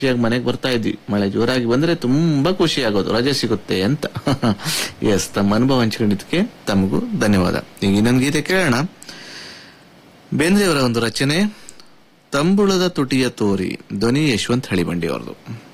ಮನೆಗೆ ಬರ್ತಾ ಇದ್ವಿ, ಮಳೆ ಜೋರಾಗಿ ಬಂದ್ರೆ ತುಂಬಾ ಖುಷಿ ಆಗೋದು, ರಜೆ ಸಿಗುತ್ತೆ ಅಂತ. ಎಸ್, ತಮ್ಮ ಅನುಭವ ಹಂಚಿಕೊಂಡಿದ್ದಕ್ಕೆ ತಮಗೂ ಧನ್ಯವಾದ. ಈಗ ಇನ್ನೊಂದು ಗೀತೆ ಕೇಳೋಣ. ಬೇಂದ್ರೆಯವರ ಒಂದು ರಚನೆ, ತಂಬುಳದ ತುಟಿಯ ತೋರಿ, ಧ್ವನಿ ಯಶವಂತ್ ಹಳಿಬಂಡಿ ಅವರದು.